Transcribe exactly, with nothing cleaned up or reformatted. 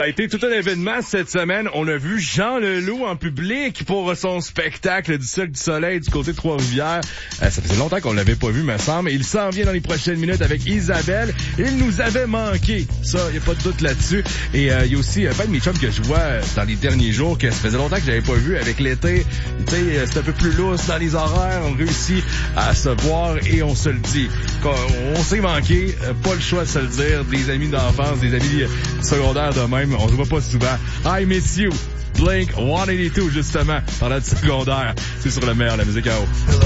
a été tout un événement cette semaine. On a vu Jean Leloup en public pour son spectacle du Cirque du Soleil du côté de Trois-Rivières. Euh, ça faisait longtemps qu'on l'avait pas vu, me semble. Il s'en vient dans les prochaines minutes avec Isabelle. Il nous avait manqué. Ça, y a pas de doute là-dessus. Et euh, il y a aussi euh, pas de mes chums que je vois euh, dans les derniers jours que ça faisait longtemps que j'avais pas vu avec l'été. Tu sais, euh, c'est un peu plus lousse dans les horaires. On réussit à se voir et on se le dit. On, on s'est manqué. Euh, pas le choix de se le dire. Des amis d'enfance, des amis euh, secondaires de même. On se voit pas souvent. I miss you. Blink one eighty-two, justement, pendant le secondaire. C'est sur le meilleur, la musique à eau.